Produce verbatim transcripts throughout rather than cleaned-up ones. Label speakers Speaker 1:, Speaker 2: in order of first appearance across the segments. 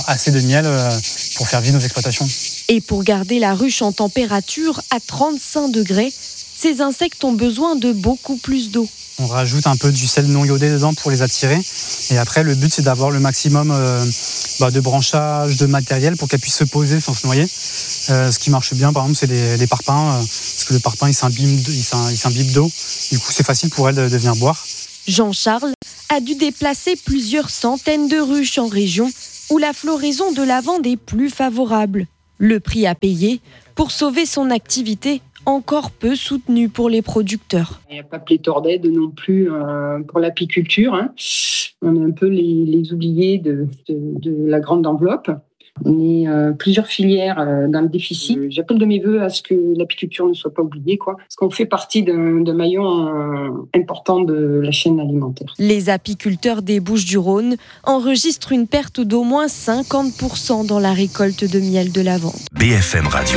Speaker 1: Assez de miel pour faire vivre nos exploitations.
Speaker 2: Et pour garder la ruche en température à trente-cinq degrés, ces insectes ont besoin de beaucoup plus d'eau.
Speaker 1: On rajoute un peu du sel non iodé dedans pour les attirer. Et après, le but, c'est d'avoir le maximum euh, bah, de branchage, de matériel pour qu'elles puissent se poser sans se noyer. Euh, ce qui marche bien, par exemple, c'est les, les parpaings, euh, parce que le parpaing, il s'imbibe, il s'imbibe d'eau. Du coup, c'est facile pour elles de, de venir boire.
Speaker 2: Jean-Charles a dû déplacer plusieurs centaines de ruches en région où la floraison de lavande est plus favorable. Le prix à payer pour sauver son activité encore peu soutenue pour les producteurs.
Speaker 3: Il n'y a pas pléthore d'aides non plus euh, pour l'apiculture. Hein. On est un peu les, les oubliés de, de, de la grande enveloppe. On est euh, plusieurs filières euh, dans le déficit. J'appelle de mes voeux à ce que l'apiculture ne soit pas oubliée, quoi, parce qu'on fait partie d'un, d'un maillon euh, important de la chaîne alimentaire.
Speaker 2: Les apiculteurs des Bouches-du-Rhône enregistrent une perte d'au moins cinquante pour cent dans la récolte de miel de lavande.
Speaker 4: B F M Radio.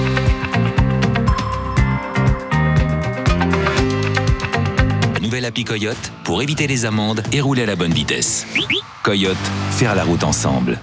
Speaker 4: Nouvelle appli Coyote pour éviter les amendes et rouler à la bonne vitesse. Coyote, faire la route ensemble.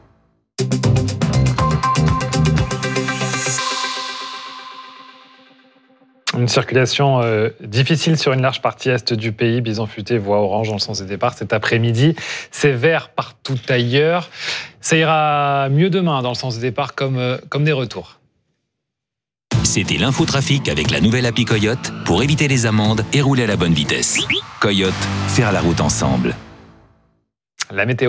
Speaker 5: Une circulation euh, difficile sur une large partie est du pays. Bison futé, voie orange dans le sens des départs cet après-midi. C'est vert partout ailleurs. Ça ira mieux demain dans le sens des départs comme, euh, comme des retours.
Speaker 4: C'était l'infotrafic avec la nouvelle appli Coyote pour éviter les amendes et rouler à la bonne vitesse. Coyote, faire la route ensemble.
Speaker 5: La météo.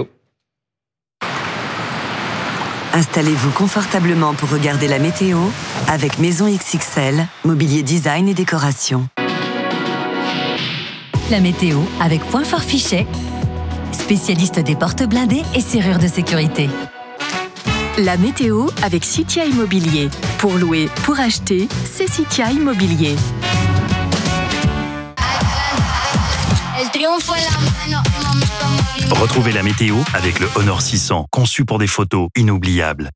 Speaker 6: Installez-vous confortablement pour regarder la météo avec Maison X X L, mobilier design et décoration.
Speaker 7: La météo avec Point Fort Fichet, spécialiste des portes blindées et serrures de sécurité.
Speaker 8: La météo avec Citia Immobilier. Pour louer, pour acheter, c'est Citia Immobilier.
Speaker 9: Retrouvez la météo avec le Honor six cents, conçu pour des photos inoubliables.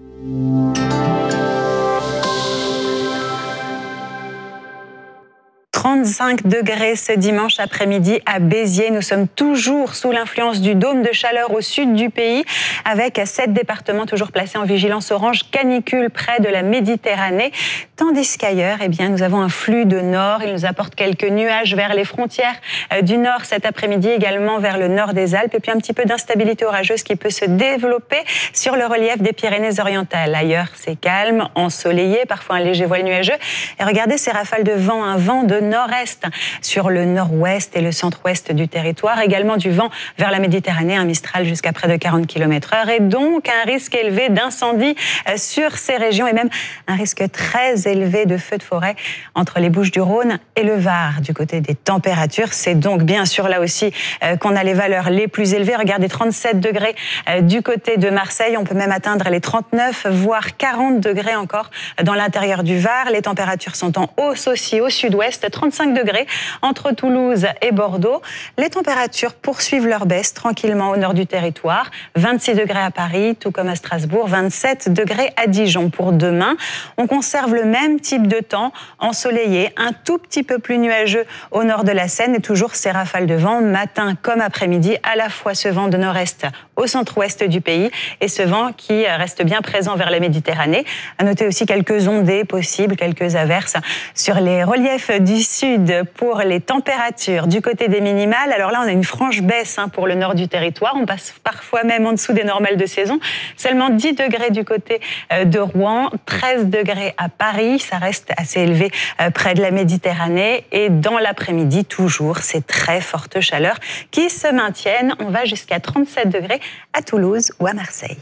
Speaker 10: trente-cinq degrés ce dimanche après-midi à Béziers. Nous sommes toujours sous l'influence du dôme de chaleur au sud du pays, avec sept départements toujours placés en vigilance orange canicule près de la Méditerranée. Tandis qu'ailleurs, eh bien, nous avons un flux de nord. Il nous apporte quelques nuages vers les frontières du nord cet après-midi, également vers le nord des Alpes. Et puis un petit peu d'instabilité orageuse qui peut se développer sur le relief des Pyrénées-Orientales. Ailleurs, c'est calme, ensoleillé, parfois un léger voile nuageux. Et regardez ces rafales de vent, un vent de nord-est sur le nord-ouest et le centre-ouest du territoire. Également du vent vers la Méditerranée, un Mistral jusqu'à près de quarante kilomètres heure. Et donc un risque élevé d'incendie sur ces régions et même un risque très élevé de feux de forêt entre les Bouches-du-Rhône et le Var. Du côté des températures, c'est donc bien sûr là aussi qu'on a les valeurs les plus élevées. Regardez, trente-sept degrés du côté de Marseille. On peut même atteindre les trente-neuf, voire quarante degrés encore dans l'intérieur du Var. Les températures sont en hausse aussi au sud-ouest. trente-cinq degrés entre Toulouse et Bordeaux. Les températures poursuivent leur baisse tranquillement au nord du territoire. vingt-six degrés à Paris, tout comme à Strasbourg. vingt-sept degrés à Dijon pour demain. On conserve le même type de temps, ensoleillé, un tout petit peu plus nuageux au nord de la Seine et toujours ces rafales de vent, matin comme après-midi, à la fois ce vent de nord-est au centre-ouest du pays et ce vent qui reste bien présent vers la Méditerranée. À noter aussi quelques ondées possibles, quelques averses sur les reliefs du sud pour les températures du côté des minimales. Alors là, on a une franche baisse hein, pour le nord du territoire. On passe parfois même en dessous des normales de saison. Seulement dix degrés du côté de Rouen, treize degrés à Paris. Ça reste assez élevé près de la Méditerranée. Et dans l'après-midi, toujours ces très fortes chaleurs qui se maintiennent. On va jusqu'à trente-sept degrés à Toulouse ou à Marseille.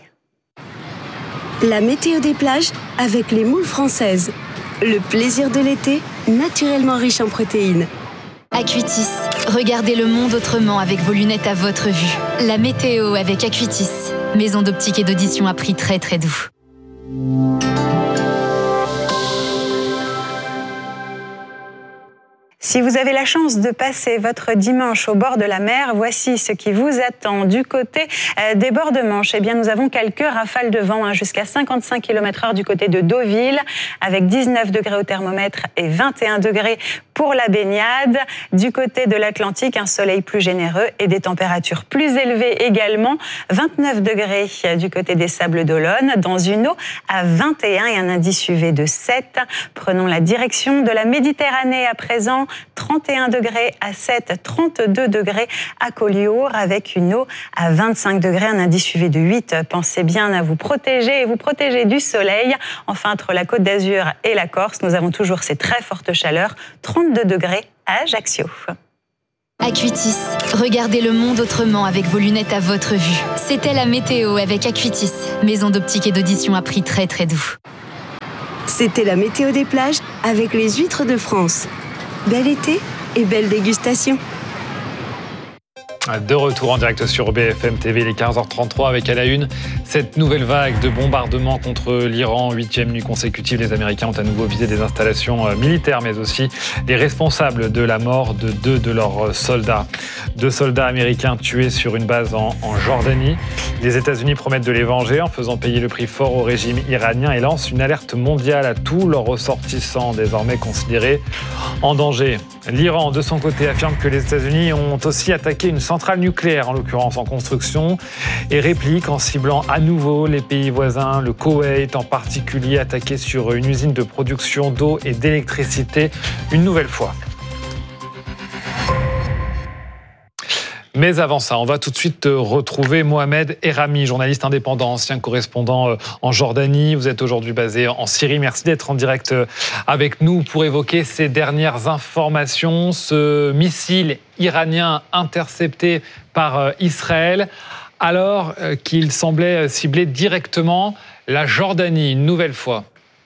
Speaker 8: La météo des plages avec les moules françaises. Le plaisir de l'été, naturellement riche en protéines.
Speaker 7: Acuitis, regardez le monde autrement avec vos lunettes à votre vue. La météo avec Acuitis, maison d'optique et d'audition à prix très très doux.
Speaker 10: Si vous avez la chance de passer votre dimanche au bord de la mer, voici ce qui vous attend. Du côté des bords de Manche, eh bien, nous avons quelques rafales de vent hein, jusqu'à cinquante-cinq kilomètres heure du côté de Deauville, avec dix-neuf degrés au thermomètre et vingt et un degrés pour la baignade. Du côté de l'Atlantique, un soleil plus généreux et des températures plus élevées également. vingt-neuf degrés du côté des Sables d'Olonne, dans une eau à vingt et un et un indice U V de sept. Prenons la direction de la Méditerranée à présent. trente et un degrés à sept, trente-deux degrés à Collioure avec une eau à vingt-cinq degrés, un indice U V de huit. Pensez bien à vous protéger et vous protéger du soleil. Enfin, entre la Côte d'Azur et la Corse, nous avons toujours ces très fortes chaleurs, trente-deux degrés à Ajaccio.
Speaker 7: Acuitis, regardez le monde autrement avec vos lunettes à votre vue. C'était la météo avec Acuitis, maison d'optique et d'audition à prix très très doux.
Speaker 8: C'était la météo des plages avec les huîtres de France. Bel été et belle dégustation.
Speaker 5: De retour en direct sur B F M T V, les quinze heures trente-trois avec à la une cette nouvelle vague de bombardements contre l'Iran. Huitième nuit consécutive, les Américains ont à nouveau visé des installations militaires, mais aussi les responsables de la mort de deux de leurs soldats. Deux soldats américains tués sur une base en, en Jordanie. Les États-Unis promettent de les venger en faisant payer le prix fort au régime iranien et lancent une alerte mondiale à tous leurs ressortissants, désormais considérés en danger. L'Iran, de son côté, affirme que les États-Unis ont aussi attaqué une centrale nucléaire, en l'occurrence en construction, et réplique en ciblant à nouveau les pays voisins, le Koweït en particulier, attaqué sur une usine de production d'eau et d'électricité une nouvelle fois. Mais avant ça, on va tout de suite retrouver Mohamed Errami, journaliste indépendant, ancien correspondant en Jordanie. Vous êtes aujourd'hui basé en Syrie. Merci d'être en direct avec nous pour évoquer ces dernières informations. Ce missile iranien intercepté par Israël, alors qu'il semblait cibler directement la Jordanie, une nouvelle fois.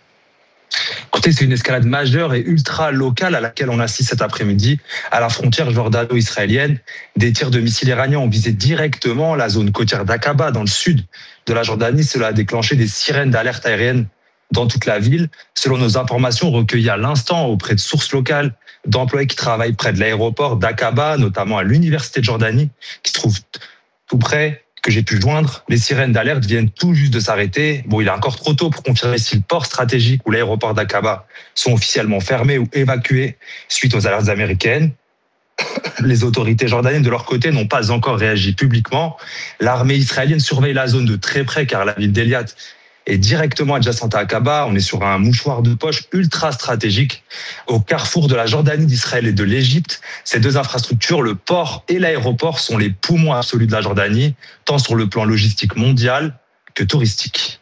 Speaker 11: Écoutez, c'est une escalade majeure et ultra locale à laquelle on assiste cet après-midi à la frontière jordano-israélienne. Des tirs de missiles iraniens ont visé directement la zone côtière d'Aqaba, dans le sud de la Jordanie. Cela a déclenché des sirènes d'alerte aérienne dans toute la ville. Selon nos informations recueillies à l'instant auprès de sources locales, d'employés qui travaillent près de l'aéroport d'Aqaba, notamment à l'université de Jordanie, qui se trouve tout près, que j'ai pu joindre, les sirènes d'alerte viennent tout juste de s'arrêter. Bon, il est encore trop tôt pour confirmer si le port stratégique ou l'aéroport d'Aqaba sont officiellement fermés ou évacués suite aux alertes américaines. Les autorités jordaniennes, de leur côté, n'ont pas encore réagi publiquement. L'armée israélienne surveille la zone de très près car la ville d'Eliat est directement adjacente à Aqaba. On est sur un mouchoir de poche ultra stratégique au carrefour de la Jordanie, d'Israël et de l'Égypte. Ces deux infrastructures, le port et l'aéroport, sont les poumons absolus de la Jordanie, tant sur le plan logistique mondial que touristique.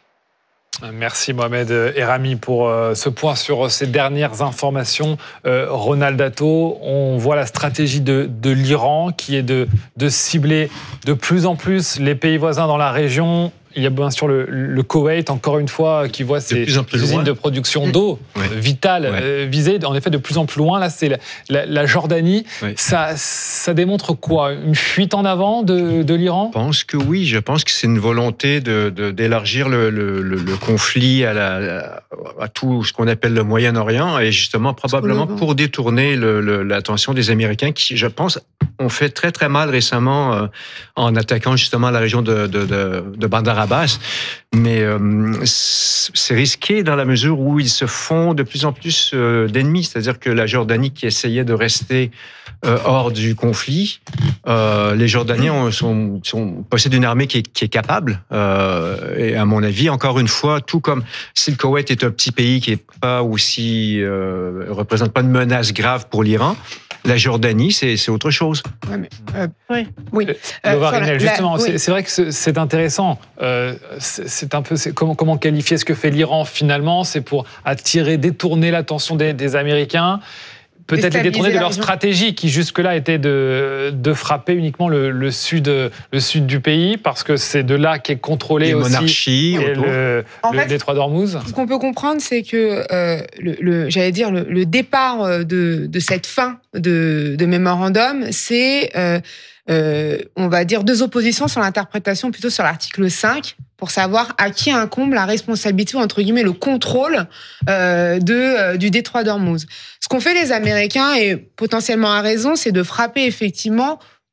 Speaker 5: Merci Mohamed Errami pour ce point sur ces dernières informations. Euh, Ronald Dato, on voit la stratégie de, de l'Iran qui est de, de cibler de plus en plus les pays voisins dans la région. Il y a bien sûr le, le Koweït, encore une fois, qui voit ses usines de production d'eau ouais. vitale ouais. Euh, visées, en effet, de plus en plus loin. Là, c'est la, la, la Jordanie. Ouais. Ça, ça démontre quoi? Une fuite en avant de, de l'Iran?
Speaker 12: Je pense que oui. Je pense que c'est une volonté de, de, d'élargir le, le, le, le conflit à, la, à tout ce qu'on appelle le Moyen-Orient, et justement, probablement pour détourner le, le, l'attention des Américains qui, je pense, ont fait très, très mal récemment euh, en attaquant justement la région de, de, de, de Bandar Abbas. Mais euh, c'est risqué dans la mesure où ils se font de plus en plus euh, d'ennemis. C'est-à-dire que la Jordanie, qui essayait de rester euh, hors du conflit, euh, les Jordaniens sont, sont, possèdent une armée qui est, qui est capable. Euh, et à mon avis, encore une fois, tout comme si le Koweït est un petit pays qui est pas aussi euh, représente pas de menace grave pour l'Iran, la Jordanie, c'est, c'est autre chose.
Speaker 13: Ouais, mais, euh, oui, oui.
Speaker 5: Euh, Lova Rinel, justement, la, oui. c'est, c'est vrai que c'est, c'est intéressant. Euh, c'est, c'est un peu, c'est, comment, comment qualifier ce que fait l'Iran finalement? C'est pour attirer, détourner l'attention des, des Américains, peut-être les détourner de leur stratégie qui jusque-là était de, de frapper uniquement le, le, sud, le sud du pays, parce que c'est de là qu'est contrôlé les aussi monarchies, et le, le détroit d'Ormuz.
Speaker 13: Ce qu'on peut comprendre, c'est que euh, le, le, j'allais dire le, le départ de, de cette fin de, de mémorandum, c'est euh, euh, on va dire deux oppositions sur l'interprétation, plutôt sur l'article cinq, pour savoir à qui incombe la responsabilité, ou entre guillemets le contrôle euh, de, euh, du détroit d'Ormuz. Ce qu'ont fait les Américains, et potentiellement à raison, c'est de frapper effectivement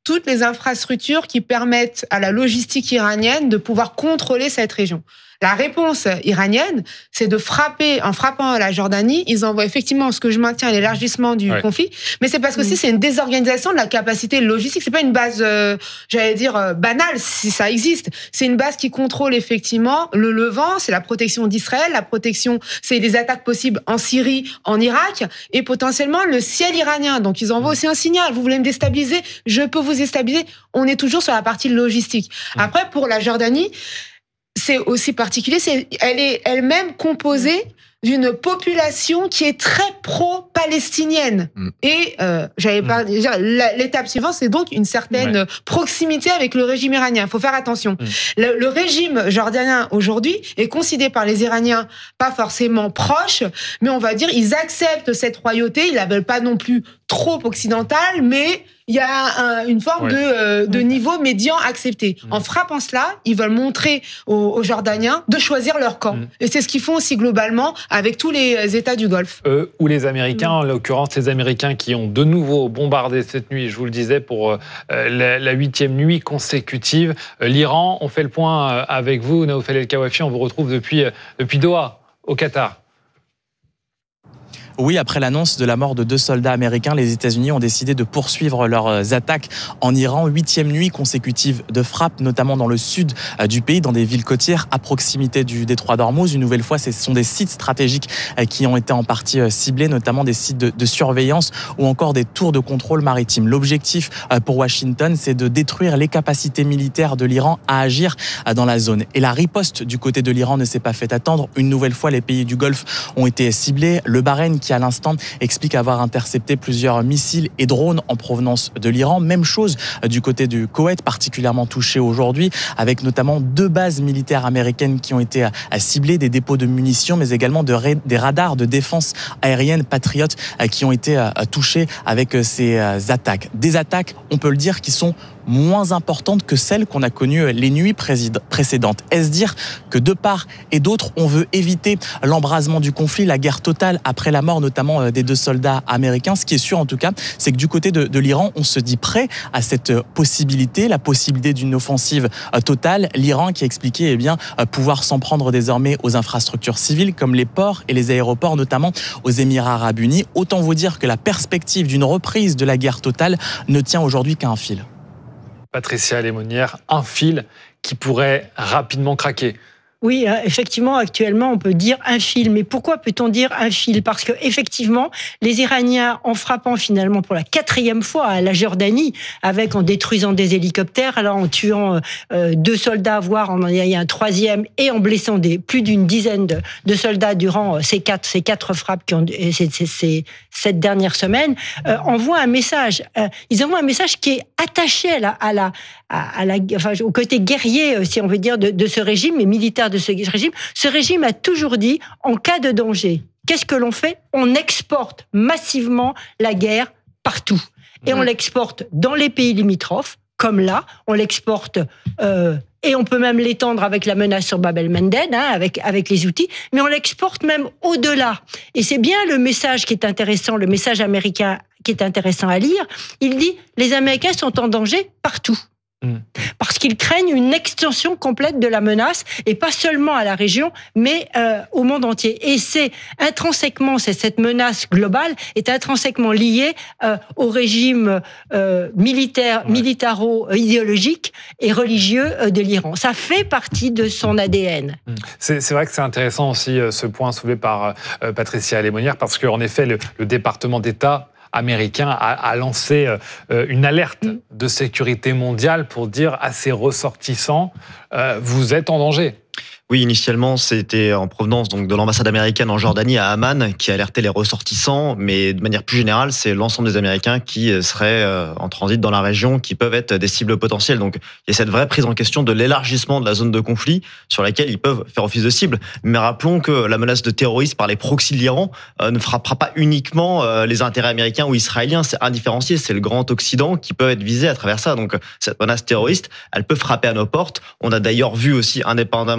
Speaker 13: toutes les infrastructures qui permettent à la logistique iranienne de pouvoir contrôler cette région. La réponse iranienne, c'est de frapper, en frappant la Jordanie, ils envoient effectivement ce que je maintiens, l'élargissement du ouais. conflit, mais c'est parce que aussi mmh. c'est une désorganisation de la capacité logistique. C'est pas une base, euh, j'allais dire, euh, banale, si ça existe. C'est une base qui contrôle effectivement le Levant, c'est la protection d'Israël, la protection, c'est les attaques possibles en Syrie, en Irak, et potentiellement le ciel iranien. Donc ils envoient aussi un signal. Vous voulez me déstabiliser? Je peux vous déstabiliser. On est toujours sur la partie logistique. Mmh. Après, pour la Jordanie, c'est aussi particulier, c'est, elle est elle-même composée d'une population qui est très pro-palestinienne. Mm. Et euh, j'avais pas mm. dire, l'étape suivante, c'est donc une certaine ouais. proximité avec le régime iranien. Il faut faire attention. Mm. Le, le régime jordanien aujourd'hui est considéré par les Iraniens pas forcément proche, mais on va dire ils acceptent cette royauté. Ils la veulent pas non plus trop occidentale, mais il y a un, une forme ouais. de, euh, de niveau médian accepté. Mmh. En frappant cela, ils veulent montrer aux, aux Jordaniens de choisir leur camp. Mmh. Et c'est ce qu'ils font aussi globalement avec tous les États du Golfe.
Speaker 5: Eux ou les Américains, mmh. en l'occurrence les Américains qui ont de nouveau bombardé cette nuit, je vous le disais, pour euh, la, la huitième nuit consécutive. Euh, L'Iran, on fait le point euh, avec vous, Naoufel El-Kawafi, on vous retrouve depuis, euh, depuis Doha, au Qatar.
Speaker 14: Oui, après l'annonce de la mort de deux soldats américains, les États-Unis ont décidé de poursuivre leurs attaques en Iran. Huitième nuit consécutive de frappes, notamment dans le sud du pays, dans des villes côtières à proximité du détroit d'Ormuz. Une nouvelle fois, ce sont des sites stratégiques qui ont été en partie ciblés, notamment des sites de, de surveillance ou encore des tours de contrôle maritime. L'objectif pour Washington, c'est de détruire les capacités militaires de l'Iran à agir dans la zone. Et la riposte du côté de l'Iran ne s'est pas fait attendre. Une nouvelle fois, les pays du Golfe ont été ciblés. Le Bahreïn, qui à l'instant explique avoir intercepté plusieurs missiles et drones en provenance de l'Iran. Même chose du côté du Koweït, particulièrement touché aujourd'hui, avec notamment deux bases militaires américaines qui ont été ciblées, des dépôts de munitions, mais également de ra- des radars de défense aérienne Patriot qui ont été touchés avec ces attaques. Des attaques, on peut le dire, qui sont moins importantes que celles qu'on a connues les nuits précédentes. Est-ce dire que de part et d'autre, on veut éviter l'embrasement du conflit, la guerre totale après la mort notamment des deux soldats américains? Ce qui est sûr en tout cas, c'est que du côté de, de l'Iran, on se dit prêt à cette possibilité, la possibilité d'une offensive totale. L'Iran qui a expliqué eh bien, pouvoir s'en prendre désormais aux infrastructures civiles comme les ports et les aéroports, notamment aux Émirats arabes unis. Autant vous dire que la perspective d'une reprise de la guerre totale ne tient aujourd'hui qu'à un fil.
Speaker 5: Patricia Lémonière, un fil qui pourrait rapidement craquer.
Speaker 15: Oui, effectivement, actuellement, on peut dire un fil. Mais pourquoi peut-on dire un fil? Parce que effectivement, les Iraniens, en frappant finalement pour la quatrième fois à la Jordanie, avec en détruisant des hélicoptères, alors en tuant euh, deux soldats, voire en ayant un troisième, et en blessant des, plus d'une dizaine de, de soldats durant ces quatre, ces quatre frappes qui ont ces, ces, ces, cette dernière semaine, euh, envoient un message. Euh, ils envoient un message qui est attaché à la, à la, à la, enfin, au côté guerrier, si on veut dire, de, de ce régime, et militaire de ce régime. Ce régime a toujours dit, en cas de danger, qu'est-ce que l'on fait? On exporte massivement la guerre partout. Et mmh. on l'exporte dans les pays limitrophes, comme là, on l'exporte... Euh, et on peut même l'étendre avec la menace sur Bab el-Mandeb, hein, avec, avec les outils, mais on l'exporte même au-delà. Et c'est bien le message qui est intéressant, le message américain qui est intéressant à lire. Il dit, les Américains sont en danger partout. Parce qu'ils craignent une extension complète de la menace, et pas seulement à la région, mais euh, au monde entier. Et c'est intrinsèquement, c'est, cette menace globale est intrinsèquement liée euh, au régime euh, militaire, ouais. militaro-idéologique et religieux euh, de l'Iran. Ça fait partie de son A D N.
Speaker 5: C'est, c'est vrai que c'est intéressant aussi ce point soulevé par euh, Patricia Lémonière, parce qu'en effet, le, le département d'État américain a, a lancé euh, une alerte de sécurité mondiale pour dire à ses ressortissants euh, vous êtes en danger.
Speaker 16: Oui, initialement, c'était en provenance donc de l'ambassade américaine en Jordanie à Amman qui alertait les ressortissants, mais de manière plus générale, c'est l'ensemble des Américains qui seraient en transit dans la région, qui peuvent être des cibles potentielles. Donc, il y a cette vraie prise en question de l'élargissement de la zone de conflit sur laquelle ils peuvent faire office de cible. Mais rappelons que la menace de terrorisme par les proxys de l'Iran ne frappera pas uniquement les intérêts américains ou israéliens, c'est indifférencié, c'est le grand Occident qui peut être visé à travers ça. Donc, cette menace terroriste, elle peut frapper à nos portes. On a d'ailleurs vu aussi, indépendamment de l'action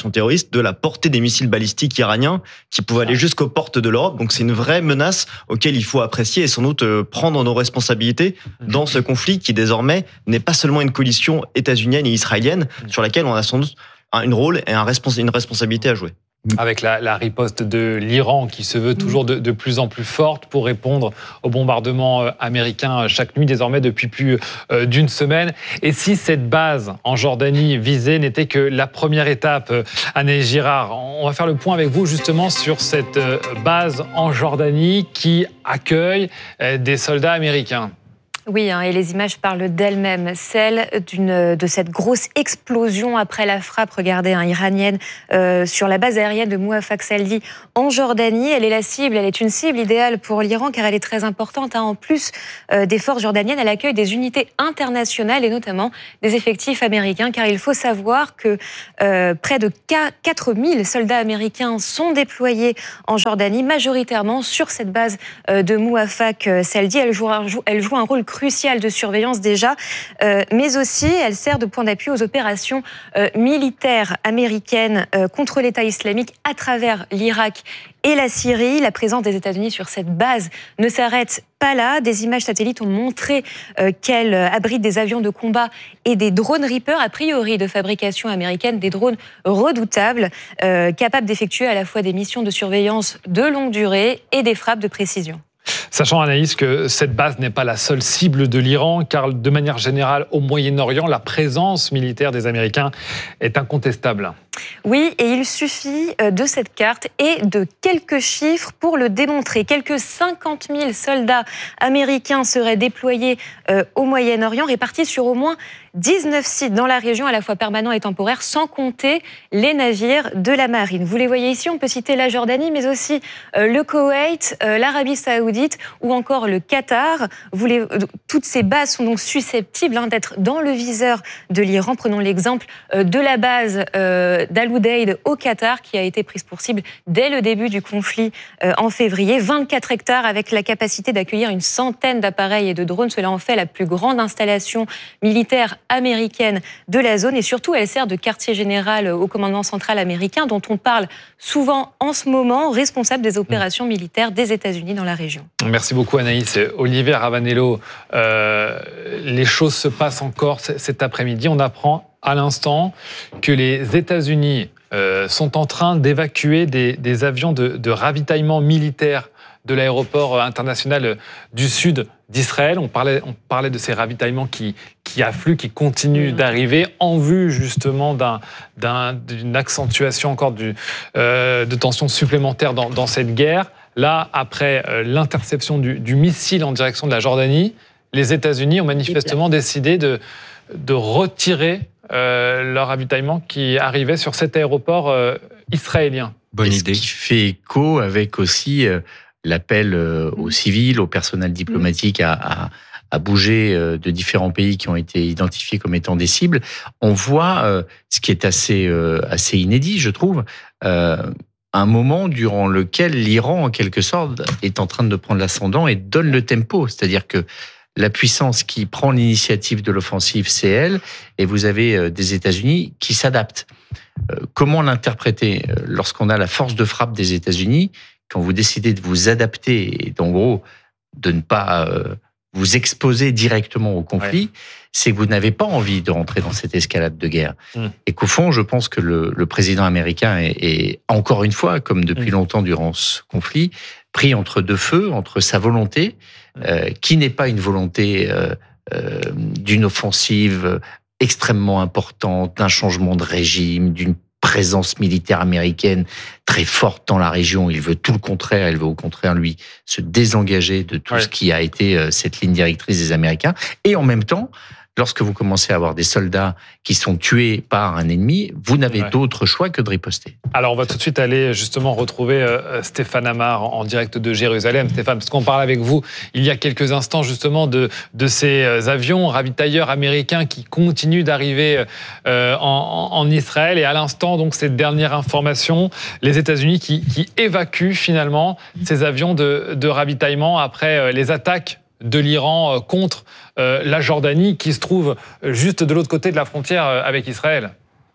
Speaker 16: opération terroriste, de la portée des missiles balistiques iraniens qui pouvaient aller jusqu'aux portes de l'Europe. Donc c'est une vraie menace auquel il faut apprécier et sans doute prendre nos responsabilités dans ce conflit qui désormais n'est pas seulement une coalition états-unienne et israélienne sur laquelle on a sans doute un rôle et un respons- une responsabilité à jouer.
Speaker 5: Avec la, la riposte de l'Iran qui se veut toujours de, de plus en plus forte pour répondre aux bombardements américains chaque nuit, désormais depuis plus euh, d'une semaine. Et si cette base en Jordanie visée n'était que la première étape, Anaïs Girard, on va faire le point avec vous justement sur cette base en Jordanie qui accueille des soldats américains.
Speaker 17: Oui, hein, et les images parlent d'elles-mêmes. Celle d'une, de cette grosse explosion après la frappe, regardez, hein, iranienne, euh, sur la base aérienne de Mouafaq Saldi en Jordanie. Elle est la cible, elle est une cible idéale pour l'Iran car elle est très importante. Hein. En plus euh, des forces jordaniennes, elle accueille des unités internationales et notamment des effectifs américains car il faut savoir que euh, près de quatre mille soldats américains sont déployés en Jordanie, majoritairement sur cette base euh, de Mouafaq Saldi. Elle joue un, elle joue un rôle cruciale de surveillance déjà, euh, mais aussi elle sert de point d'appui aux opérations euh, militaires américaines euh, contre l'État islamique à travers l'Irak et la Syrie. La présence des États-Unis sur cette base ne s'arrête pas là. Des images satellites ont montré euh, qu'elle abrite des avions de combat et des drones Reaper, a priori de fabrication américaine, des drones redoutables, euh, capables d'effectuer à la fois des missions de surveillance de longue durée et des frappes de précision.
Speaker 5: Sachant, Anaïs, que cette base n'est pas la seule cible de l'Iran, car de manière générale, au Moyen-Orient, la présence militaire des Américains est incontestable.
Speaker 17: Oui, et il suffit de cette carte et de quelques chiffres pour le démontrer. Quelques cinquante mille soldats américains seraient déployés euh, au Moyen-Orient, répartis sur au moins dix-neuf sites dans la région, à la fois permanents et temporaires, sans compter les navires de la marine. Vous les voyez ici, on peut citer la Jordanie, mais aussi euh, le Koweït, euh, l'Arabie Saoudite ou encore le Qatar. Vous les, euh, toutes ces bases sont donc susceptibles hein, d'être dans le viseur de l'Iran. Prenons l'exemple euh, de la base euh, d'Al Udeid au Qatar, qui a été prise pour cible dès le début du conflit euh, en février. vingt-quatre hectares avec la capacité d'accueillir une centaine d'appareils et de drones. Cela en fait la plus grande installation militaire américaine de la zone et surtout elle sert de quartier général au commandement central américain dont on parle souvent en ce moment, responsable des opérations militaires des États-Unis dans la région.
Speaker 5: Merci beaucoup Anaïs. Olivier Ravanello, euh, les choses se passent encore cet après-midi. On apprend à l'instant que les États-Unis euh, sont en train d'évacuer des, des avions de, de ravitaillement militaire de l'aéroport international du sud d'Israël. On parlait, on parlait de ces ravitaillements qui, qui affluent, qui continuent mmh. d'arriver en vue justement d'un, d'un, d'une accentuation encore du, euh, de tensions supplémentaires dans, dans cette guerre. Là, après euh, l'interception du, du missile en direction de la Jordanie, les États-Unis ont manifestement décidé de, de retirer euh, leur ravitaillement qui arrivait sur cet aéroport euh, israélien.
Speaker 18: Bonne idée. Ce qui fait écho avec aussi euh, l'appel euh, aux civils, au personnel diplomatique à, à, à bouger euh, de différents pays qui ont été identifiés comme étant des cibles. On voit euh, ce qui est assez, euh, assez inédit, je trouve, euh, un moment durant lequel l'Iran, en quelque sorte, est en train de prendre l'ascendant et donne le tempo. C'est-à-dire que la puissance qui prend l'initiative de l'offensive, c'est elle, et vous avez des États-Unis qui s'adaptent. Comment l'interpréter lorsqu'on a la force de frappe des États-Unis, quand vous décidez de vous adapter et d'en gros de ne pas vous exposer directement au conflit, ouais. c'est que vous n'avez pas envie de rentrer dans cette escalade de guerre. Mmh. Et qu'au fond, je pense que le, le président américain est, est, encore une fois, comme depuis mmh. longtemps durant ce conflit, pris entre deux feux, entre sa volonté, euh, qui n'est pas une volonté euh, euh, d'une offensive extrêmement importante, d'un changement de régime, d'une présence militaire américaine très forte dans la région. Il veut tout le contraire. Il veut au contraire, lui, se désengager de tout ouais. ce qui a été euh, cette ligne directrice des Américains. Et en même temps, lorsque vous commencez à avoir des soldats qui sont tués par un ennemi, vous n'avez ouais. d'autre choix que de riposter.
Speaker 5: Alors, on va tout de suite aller justement retrouver euh, Stéphane Amar en, en direct de Jérusalem. Stéphane, parce qu'on parle avec vous il y a quelques instants justement de, de ces avions ravitailleurs américains qui continuent d'arriver euh, en, en Israël. Et à l'instant, donc, cette dernière information, les États-Unis qui, qui évacuent finalement ces avions de, de ravitaillement après euh, les attaques de l'Iran contre euh, la Jordanie, qui se trouve juste de l'autre côté de la frontière avec Israël.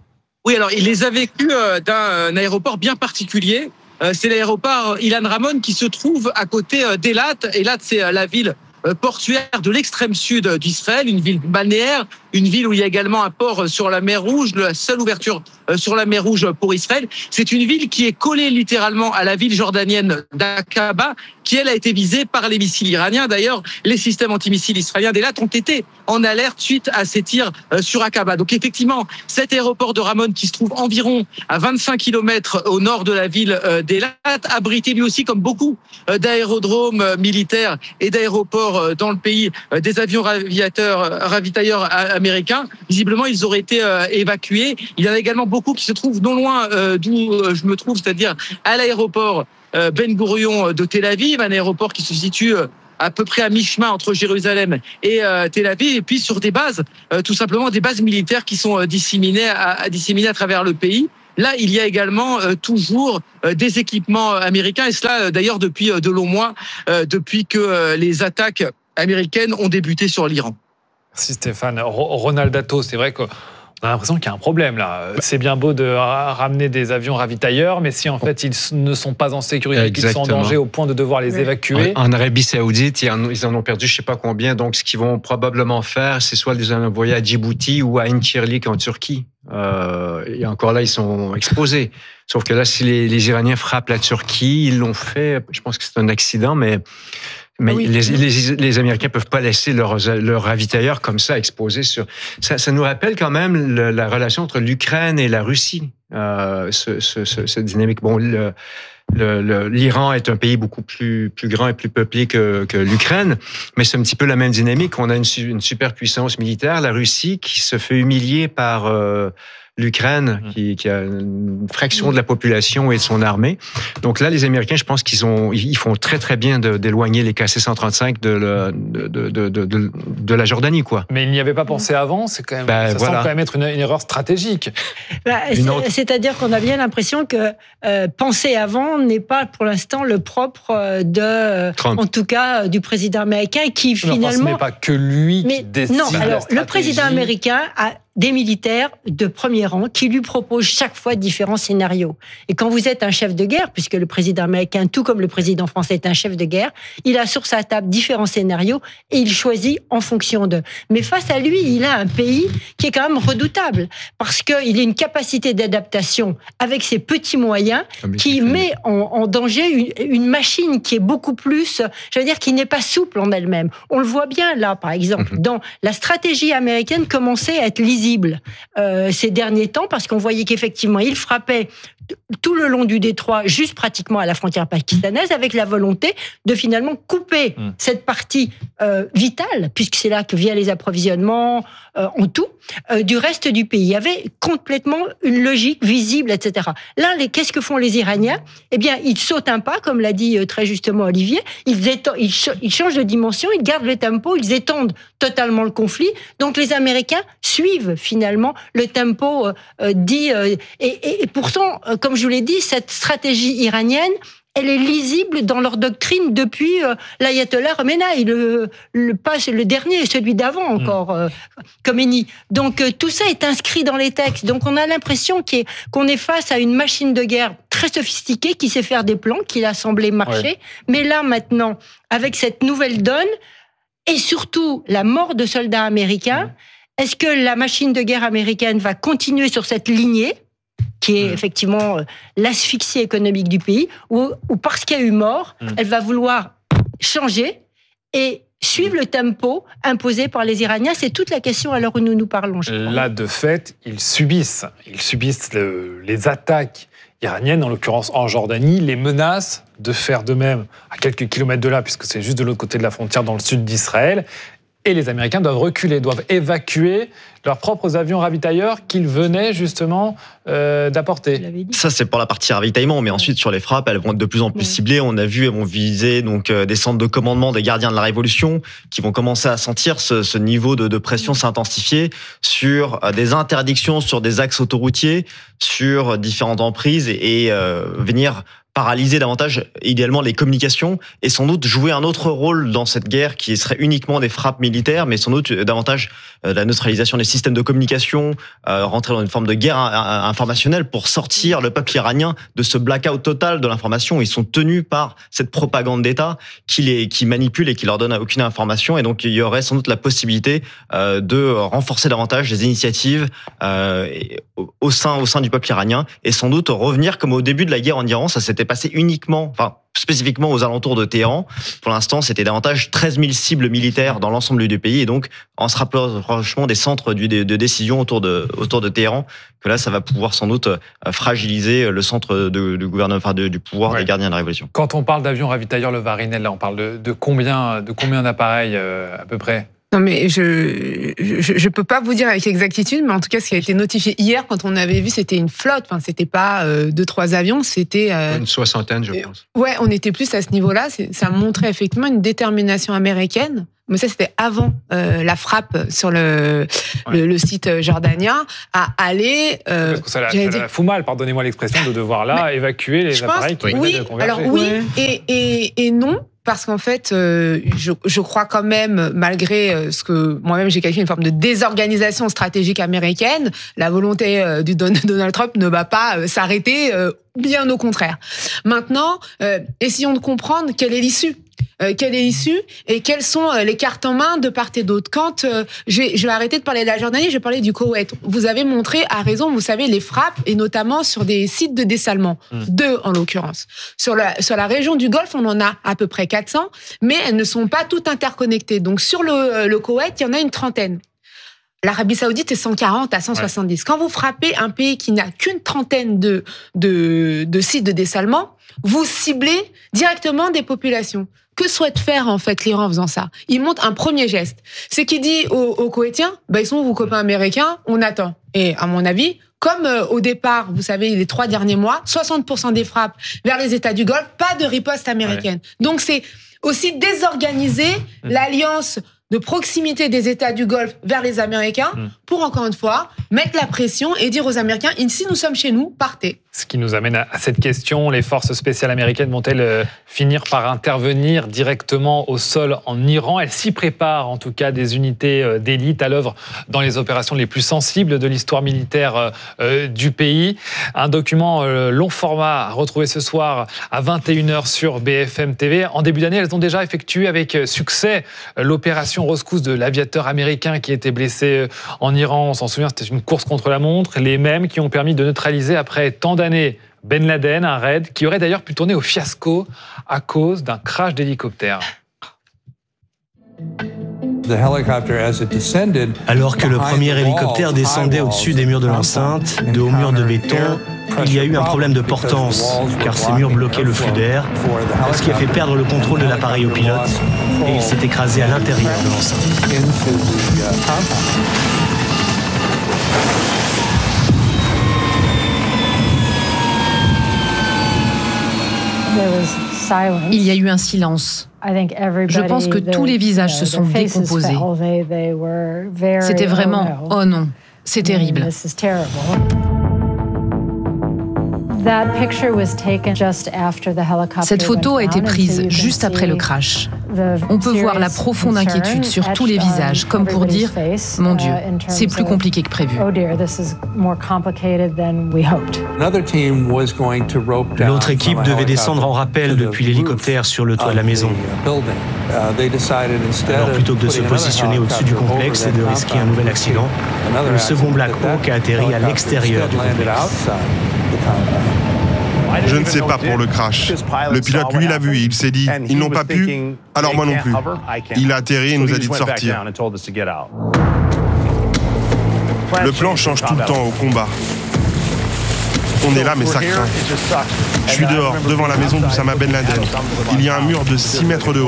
Speaker 19: Oui, alors il les a vécus euh, d'un aéroport bien particulier. Euh, c'est l'aéroport Ilan Ramon qui se trouve à côté euh, d'Elat. Elat, c'est euh, la ville portuaire de l'extrême sud d'Israël, une ville balnéaire, une ville où il y a également un port sur la mer Rouge, la seule ouverture sur la mer Rouge pour Israël. C'est une ville qui est collée littéralement à la ville jordanienne d'Aqaba, qui elle a été visée par les missiles iraniens. D'ailleurs, les systèmes antimissiles israéliens d'Elat ont été en alerte suite à ces tirs sur Aqaba. Donc effectivement, cet aéroport de Ramon qui se trouve environ à vingt-cinq kilomètres au nord de la ville d'Elat, abritait lui aussi, comme beaucoup d'aérodromes militaires et d'aéroports dans le pays, des avions ravitailleurs, ravitailleurs américains. Visiblement, ils auraient été évacués. Il y en a également beaucoup qui se trouvent non loin d'où je me trouve, c'est-à-dire à l'aéroport Ben Gourion de Tel Aviv, un aéroport qui se situe à peu près à mi-chemin entre Jérusalem et Tel Aviv, et puis sur des bases, tout simplement des bases militaires qui sont disséminées à, disséminées à travers le pays. Là, il y a également euh, toujours euh, des équipements américains, et cela euh, d'ailleurs depuis euh, de longs mois, euh, depuis que euh, les attaques américaines ont débuté sur l'Iran.
Speaker 5: Merci Stéphane. Ro- Ronald Datto, c'est vrai qu'on a l'impression qu'il y a un problème là. C'est bien beau de ra- ramener des avions ravitailleurs, mais si en fait ils ne sont pas en sécurité, qu'ils sont en danger au point de devoir les évacuer.
Speaker 12: En, en Arabie Saoudite, ils en, ils en ont perdu je ne sais pas combien, donc ce qu'ils vont probablement faire, c'est soit les envoyer à Djibouti ou à Incirlik en Turquie. Euh, et encore là, ils sont exposés. Sauf que là, si les, les Iraniens frappent la Turquie, ils l'ont fait. Je pense que c'est un accident, mais, mais oui. les, les, les Américains peuvent pas laisser leurs leur ravitailleurs comme ça exposés sur. Ça, ça nous rappelle quand même le, la relation entre l'Ukraine et la Russie. Euh, ce, ce, ce, cette dynamique. Bon, le, Le, le, l'Iran est un pays beaucoup plus, plus grand et plus peuplé que, que l'Ukraine, mais c'est un petit peu la même dynamique. On a une, une superpuissance militaire, la Russie, qui se fait humilier par euh, l'Ukraine, qui, qui a une fraction de la population et de son armée. Donc là, les Américains, je pense qu'ils ont, ils font très très bien de, d'éloigner les K C cent trente-cinq de, le, de, de, de, de, de la Jordanie, quoi.
Speaker 5: Mais il n'y avait pas pensé avant. C'est quand même, bah, ça voilà. semble quand même être une, une erreur stratégique.
Speaker 15: Bah, c'est, autre... C'est-à-dire qu'on a bien l'impression que euh, penser avant n'est pas pour l'instant le propre de, Trump. En tout cas, du président américain, qui finalement.
Speaker 5: Enfin, ce n'est pas que lui
Speaker 15: mais,
Speaker 5: qui décide.
Speaker 15: Non, alors
Speaker 5: la stratégie.
Speaker 15: Le président américain a des militaires de premier rang qui lui proposent chaque fois différents scénarios. Et quand vous êtes un chef de guerre, puisque le président américain, tout comme le président français, est un chef de guerre, il a sur sa table différents scénarios et il choisit en fonction d'eux. Mais face à lui, il a un pays qui est quand même redoutable parce qu'il a une capacité d'adaptation avec ses petits moyens qui met en, en danger une, une machine qui est beaucoup plus, je veux dire, qui n'est pas souple en elle-même. On le voit bien là, par exemple, dans la stratégie américaine commençait à être lisible Euh, ces derniers temps, parce qu'on voyait qu'effectivement, il frappait tout le long du détroit, juste pratiquement à la frontière pakistanaise, avec la volonté de finalement couper mmh. cette partie euh, vitale, puisque c'est là que viennent les approvisionnements euh, en tout, euh, du reste du pays. Il y avait complètement une logique visible, et cetera. Là, les, qu'est-ce que font les Iraniens ? Eh bien, ils sautent un pas, comme l'a dit très justement Olivier, ils, étendent, ils, ch- ils changent de dimension, ils gardent le tempo, ils étendent totalement le conflit. Donc, les Américains suivent finalement le tempo euh, dit... Euh, et, et, et pourtant, euh, comme je vous l'ai dit, cette stratégie iranienne, elle est lisible dans leur doctrine depuis euh, l'ayatollah Khomeini, le, le, pas le dernier, celui d'avant encore, euh, Khomeini. Donc euh, tout ça est inscrit dans les textes. Donc on a l'impression qu'il est, qu'on est face à une machine de guerre très sophistiquée qui sait faire des plans, qui l'a semblé marcher. Ouais. Mais là maintenant, avec cette nouvelle donne, et surtout la mort de soldats américains, ouais. est-ce que la machine de guerre américaine va continuer sur cette lignée qui est effectivement euh, l'asphyxie économique du pays, ou, ou parce qu'il y a eu mort, mmh. elle va vouloir changer et suivre le tempo imposé par les Iraniens. C'est toute la question à l'heure où nous nous parlons. Je crois.
Speaker 5: Là, de fait, ils subissent, ils subissent le, les attaques iraniennes, en l'occurrence en Jordanie, les menaces de faire de même à quelques kilomètres de là, puisque c'est juste de l'autre côté de la frontière, dans le sud d'Israël. Et les Américains doivent reculer, doivent évacuer leurs propres avions ravitailleurs qu'ils venaient justement euh, d'apporter.
Speaker 16: Ça, c'est pour la partie ravitaillement, mais ensuite, sur les frappes, elles vont être de plus en plus ciblées. On a vu, elles vont viser donc, euh, des centres de commandement des gardiens de la Révolution qui vont commencer à sentir ce, ce niveau de, de pression s'intensifier sur euh, des interdictions sur des axes autoroutiers, sur différentes emprises et, et euh, venir paralyser davantage, idéalement, les communications et sans doute jouer un autre rôle dans cette guerre qui serait uniquement des frappes militaires, mais sans doute davantage euh, la neutralisation des systèmes de communication, euh, rentrer dans une forme de guerre informationnelle pour sortir le peuple iranien de ce blackout total de l'information. Ils sont tenus par cette propagande d'État qui les qui manipule et qui leur donne aucune information. Et donc, il y aurait sans doute la possibilité euh, de renforcer davantage les initiatives euh, au sein au sein du peuple iranien et sans doute revenir comme au début de la guerre en Iran. Ça s'était passé uniquement, enfin spécifiquement aux alentours de Téhéran. Pour l'instant, c'était davantage treize mille cibles militaires dans l'ensemble du pays et donc en se rapprochant des centres de décision autour de autour de Téhéran, que là, ça va pouvoir sans doute fragiliser le centre de, de gouvernement, enfin de, du pouvoir ouais. des gardiens de la révolution.
Speaker 5: Quand on parle d'avions ravitailleurs le Varinel, là, on parle de, de combien de combien d'appareils euh, à peu près?
Speaker 13: Non, mais je, je je peux pas vous dire avec exactitude, mais en tout cas, ce qui a été notifié hier, quand on avait vu, c'était une flotte. Enfin, c'était pas euh, deux, trois avions, c'était euh,
Speaker 12: une soixantaine, je pense.
Speaker 13: Ouais, on était plus à ce niveau-là. C'est, ça montrait effectivement une détermination américaine. Mais ça, c'était avant euh, la frappe sur le, ouais. le le site jordanien à aller. Euh,
Speaker 5: Parce que ça la, ça dire... la fout mal, pardonnez-moi l'expression, de devoir là mais évacuer les appareils
Speaker 13: pense,
Speaker 5: qui
Speaker 13: oui,
Speaker 5: venaient de converger.
Speaker 13: Alors oui, ouais. et et et non. Parce qu'en fait, euh, je, je crois quand même, malgré euh, ce que moi-même j'ai qualifié une forme de désorganisation stratégique américaine, la volonté euh, du Don, Donald Trump ne va pas euh, s'arrêter, euh, bien au contraire. Maintenant, euh, essayons de comprendre quelle est l'issue. Euh, quelle est l'issue et quelles sont euh, les cartes en main de part et d'autre. Quand euh, je, vais, je vais arrêter de parler de la Jordanie, je vais parler du Koweït. Vous avez montré à raison, vous savez, les frappes et notamment sur des sites de dessalement, mmh. deux en l'occurrence. Sur la sur la région du Golfe, on en a à peu près quatre cents, mais elles ne sont pas toutes interconnectées. Donc sur le, le Koweït, il y en a une trentaine. L'Arabie Saoudite est cent quarante à cent soixante-dix. Ouais. Quand vous frappez un pays qui n'a qu'une trentaine de de, de sites de dessalement, vous ciblez directement des populations. Que souhaite faire en fait l'Iran en faisant ça? Il montre un premier geste. C'est qu'il dit aux, aux Koweïtiens, bah, ils sont vos copains américains, on attend. Et à mon avis, comme euh, au départ, vous savez, les trois derniers mois, soixante pour cent des frappes vers les États du Golfe, pas de riposte américaine. Ouais. Donc c'est aussi désorganiser mmh. l'alliance de proximité des États du Golfe vers les Américains mmh. pour, encore une fois, mettre la pression et dire aux Américains, ici nous sommes chez nous, partez.
Speaker 5: Ce qui nous amène à cette question, les forces spéciales américaines vont-elles finir par intervenir directement au sol en Iran? Elles s'y préparent, en tout cas, des unités d'élite à l'œuvre dans les opérations les plus sensibles de l'histoire militaire du pays. Un document long format à retrouver ce soir à vingt et une heures sur B F M T V. En début d'année, elles ont déjà effectué avec succès l'opération Roscousse de l'aviateur américain qui était blessé en Iran. On s'en souvient, c'était une course contre la montre. Les mêmes qui ont permis de neutraliser après tant d'années Ben Laden, un raid qui aurait d'ailleurs pu tourner au fiasco à cause d'un crash d'hélicoptère.
Speaker 20: Alors que le premier hélicoptère descendait au-dessus des murs de l'enceinte, de hauts murs de béton, il y a eu un problème de portance, car ces murs bloquaient le flux d'air, ce qui a fait perdre le contrôle de l'appareil au pilote, et il s'est écrasé à l'intérieur de l'enceinte.
Speaker 21: Il y a eu un silence. Je pense que tous les visages se sont décomposés. C'était vraiment « oh non, c'est terrible ». Cette photo a été prise juste après le crash. On peut voir la profonde inquiétude sur tous les visages, comme pour dire « Mon Dieu, c'est plus compliqué que prévu ».
Speaker 20: L'autre équipe devait descendre en rappel depuis l'hélicoptère sur le toit de la maison. Alors plutôt que de se positionner au-dessus du complexe et de risquer un nouvel accident, le second Black Hawk a atterri à l'extérieur du complexe.
Speaker 22: Je ne sais pas pour le crash. Le pilote, lui, l'a vu. Il s'est dit, ils n'ont pas pu, alors moi non plus. Il a atterri et nous a dit de sortir. Le plan change tout le temps au combat. On est là, mais ça craint. Je suis dehors, devant la maison d'Oussama Ben Laden. Il y a un mur de six mètres de haut.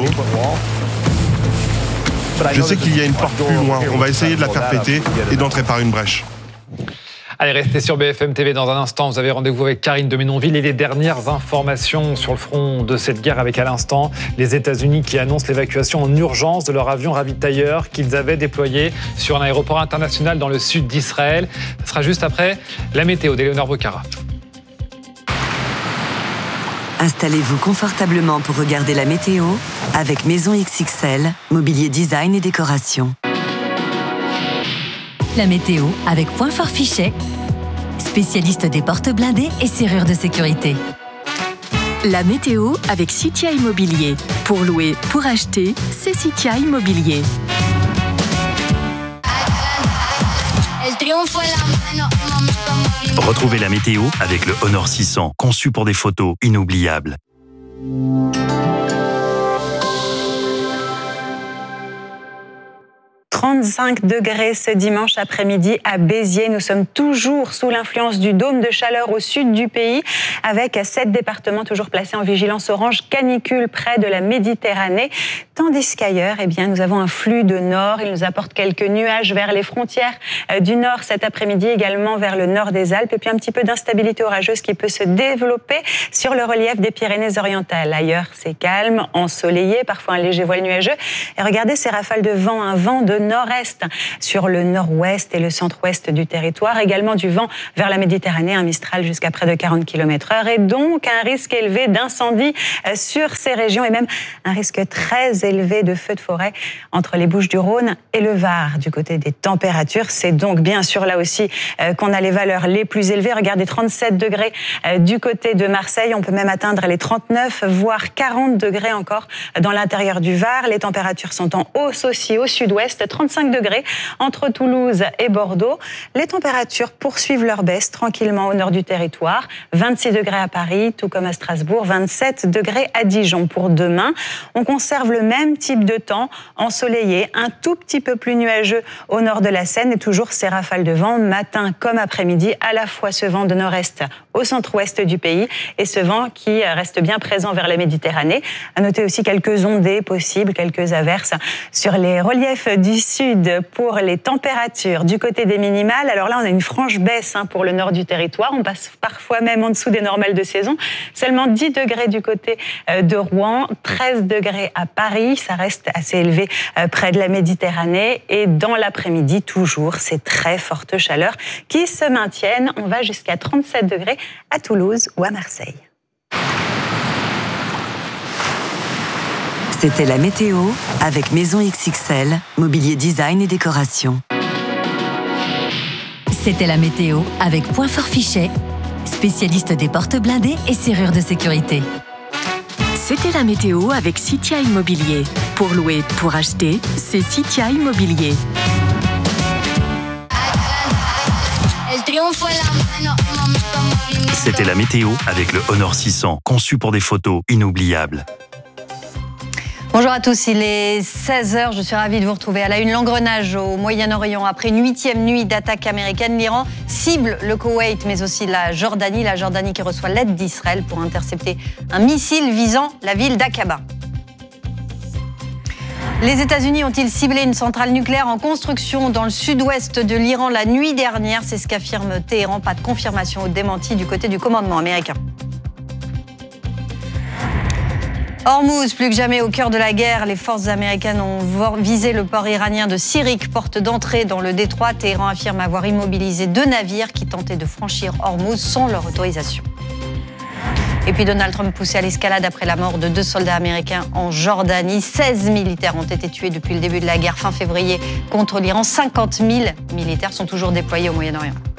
Speaker 22: Je sais qu'il y a une porte plus loin. On va essayer de la faire péter et d'entrer par une brèche.
Speaker 5: Allez, restez sur B F M T V dans un instant. Vous avez rendez-vous avec Karine de Ménonville et les dernières informations sur le front de cette guerre avec à l'instant les États-Unis qui annoncent l'évacuation en urgence de leur avion ravitailleur qu'ils avaient déployé sur un aéroport international dans le sud d'Israël. Ce sera juste après la météo d'Éléonore Bocara.
Speaker 6: Installez-vous confortablement pour regarder la météo avec Maison X X L, mobilier design et décoration.
Speaker 1: La météo avec Point Fort Fichet, spécialiste des portes blindées et serrures de sécurité. La météo avec Citia Immobilier. Pour louer, pour acheter, c'est Citia Immobilier.
Speaker 9: Retrouvez la météo avec le Honor six cents, conçu pour des photos inoubliables.
Speaker 10: trente-cinq degrés ce dimanche après-midi à Béziers. Nous sommes toujours sous l'influence du dôme de chaleur au sud du pays, avec sept départements toujours placés en vigilance orange canicule près de la Méditerranée. Tandis qu'ailleurs, eh bien, nous avons un flux de nord. Il nous apporte quelques nuages vers les frontières du nord cet après-midi, également vers le nord des Alpes. Et puis un petit peu d'instabilité orageuse qui peut se développer sur le relief des Pyrénées-Orientales. Ailleurs, c'est calme, ensoleillé, parfois un léger voile nuageux. Et regardez ces rafales de vent, un vent de nord-est sur le nord-ouest et le centre-ouest du territoire. Également du vent vers la Méditerranée, un Mistral jusqu'à près de quarante kilomètres heure. Et donc un risque élevé d'incendie sur ces régions et même un risque très élevé de feux de forêt entre les Bouches-du-Rhône et le Var. Du côté des températures, c'est donc bien sûr là aussi qu'on a les valeurs les plus élevées. Regardez, trente-sept degrés du côté de Marseille. On peut même atteindre les trente-neuf, voire quarante degrés encore dans l'intérieur du Var. Les températures sont en hausse aussi au sud-ouest. trente-cinq degrés entre Toulouse et Bordeaux. Les températures poursuivent leur baisse tranquillement au nord du territoire. vingt-six degrés à Paris, tout comme à Strasbourg. vingt-sept degrés à Dijon pour demain. On conserve le même type de temps, ensoleillé, un tout petit peu plus nuageux au nord de la Seine et toujours ces rafales de vent, matin comme après-midi, à la fois ce vent de nord-est au centre-ouest du pays et ce vent qui reste bien présent vers la Méditerranée. À noter aussi quelques ondées possibles, quelques averses sur les reliefs du sud pour les températures du côté des minimales. Alors là, on a une franche baisse hein, pour le nord du territoire. On passe parfois même en dessous des normales de saison. Seulement dix degrés du côté de Rouen, treize degrés à Paris. Ça reste assez élevé près de la Méditerranée. Et dans l'après-midi, toujours, ces très fortes chaleurs qui se maintiennent. On va jusqu'à trente-sept degrés à Toulouse ou à Marseille.
Speaker 6: C'était la météo avec Maison X X L, mobilier design et décoration.
Speaker 1: C'était la météo avec Point Fort Fichet, spécialiste des portes blindées et serrures de sécurité. C'était la météo avec Citia Immobilier. Pour louer, pour acheter, c'est Citia Immobilier.
Speaker 9: C'était la météo avec le Honor six cents, conçu pour des photos inoubliables.
Speaker 3: Bonjour à tous, il est seize heures, je suis ravie de vous retrouver. À la une, l'engrenage au Moyen-Orient. Après une huitième nuit d'attaque américaine, l'Iran cible le Koweït, mais aussi la Jordanie. La Jordanie qui reçoit l'aide d'Israël pour intercepter un missile visant la ville d'Aqaba. Les États-Unis ont-ils ciblé une centrale nucléaire en construction dans le sud-ouest de l'Iran la nuit dernière? C'est ce qu'affirme Téhéran. Pas de confirmation ou de démenti du côté du commandement américain. Hormuz, plus que jamais au cœur de la guerre, les forces américaines ont visé le port iranien de Sirik, porte d'entrée dans le détroit. Téhéran affirme avoir immobilisé deux navires qui tentaient de franchir Hormuz sans leur autorisation. Et puis Donald Trump poussé à l'escalade après la mort de deux soldats américains en Jordanie. seize militaires ont été tués depuis le début de la guerre fin février contre l'Iran. cinquante mille militaires sont toujours déployés au Moyen-Orient.